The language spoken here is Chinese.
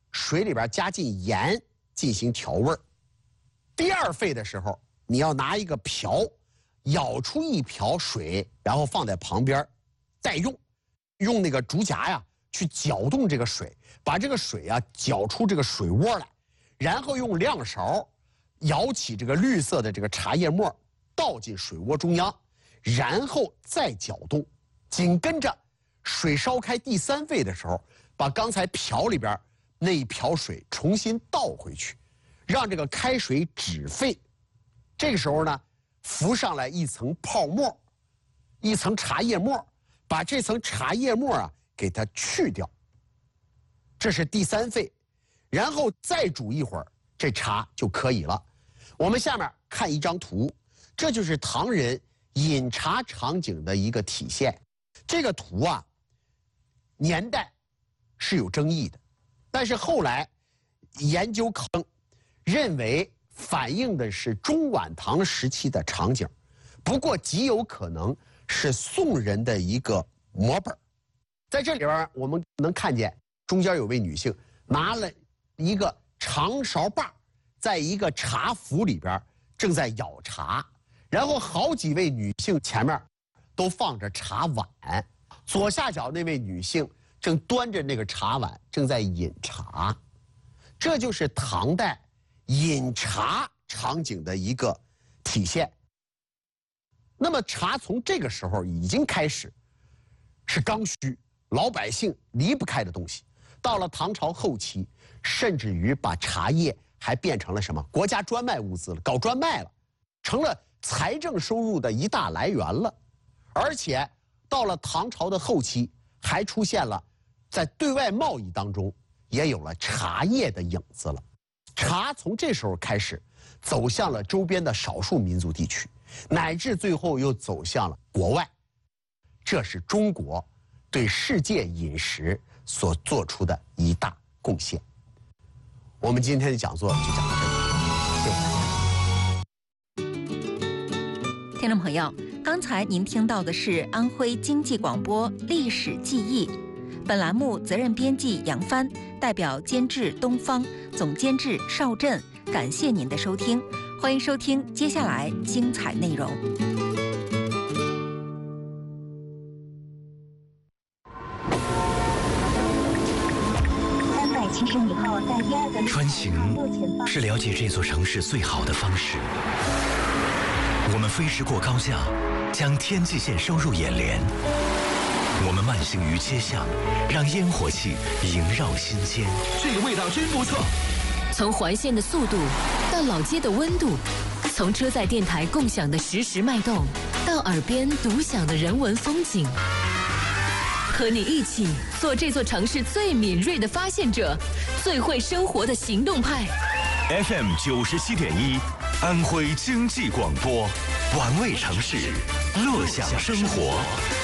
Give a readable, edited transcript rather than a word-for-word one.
水里边加进盐进行调味儿。第二沸的时候，你要拿一个瓢舀出一瓢水，然后放在旁边再用那个竹夹呀去搅动这个水，把这个水啊搅出这个水窝来，然后用亮勺舀起这个绿色的这个茶叶末倒进水窝中央，然后再搅动。紧跟着水烧开第三沸的时候，把刚才瓢里边那一瓢水重新倒回去，让这个开水止沸。这个时候呢，浮上来一层泡沫，一层茶叶末，把这层茶叶末啊给它去掉。这是第三沸，然后再煮一会儿，这茶就可以了。我们下面看一张图，这就是唐人饮茶场景的一个体现。这个图啊，年代是有争议的，但是后来研究考证认为反映的是中晚唐时期的场景，不过极有可能是宋人的一个摹本。在这里边我们能看见中间有位女性拿了一个长勺把，在一个茶釜里边正在舀茶，然后好几位女性前面都放着茶碗，左下角那位女性正端着那个茶碗正在饮茶。这就是唐代饮茶场景的一个体现。那么茶从这个时候已经开始是刚需，老百姓离不开的东西。到了唐朝后期，甚至于把茶叶还变成了什么国家专卖物资了，搞专卖了，成了财政收入的一大来源了。而且到了唐朝的后期，还出现了在对外贸易当中也有了茶叶的影子了。茶从这时候开始走向了周边的少数民族地区，乃至最后又走向了国外。这是中国对世界饮食所做出的一大贡献。我们今天的讲座就讲到这里，谢谢大家。 听众朋友，刚才您听到的是安徽经济广播历史记忆。本栏目责任编辑杨帆，代表监制东方，总监制邵振，感谢您的收听，欢迎收听接下来精彩内容。 穿行是了解这座城市最好的方式。我们飞驰过高架，将天际线收入眼帘。我们慢行于街巷，让烟火气萦绕心间。 这个味道真不错。 从环线的速度到老街的温度，从车载电台共享的实时脉动，到耳边独享的人文风景。和你一起做这座城市最敏锐的发现者，最会生活的行动派。 FM 97.1，安徽经济广播，玩味城市，乐享生活。